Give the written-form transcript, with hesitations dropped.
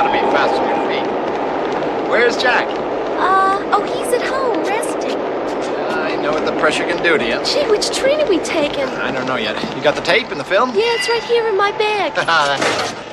gotta be fast on your feet. Where's Jack? Oh, he's at home, resting. I know what the pressure can do to you. Gee, which train are we taking? I don't know yet. You got the tape and the film? Yeah, it's right here in my bag.